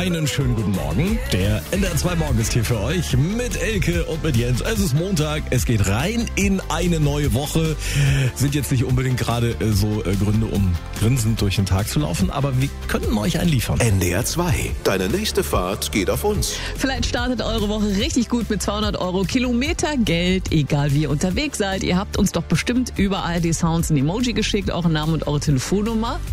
Einen schönen guten Morgen. Der NDR 2 Morgen ist hier für euch mit Elke und mit Jens. Es ist Montag, es geht rein in eine neue Woche. Sind jetzt nicht unbedingt gerade so Gründe, um grinsend durch den Tag zu laufen, aber wir könnten euch einen liefern. NDR 2, deine nächste Fahrt geht auf uns. Vielleicht startet eure Woche richtig gut mit 200 € Kilometergeld, egal wie ihr unterwegs seid. Ihr habt uns doch bestimmt überall die Sounds ein Emoji geschickt, euren Namen und eure Telefonnummer.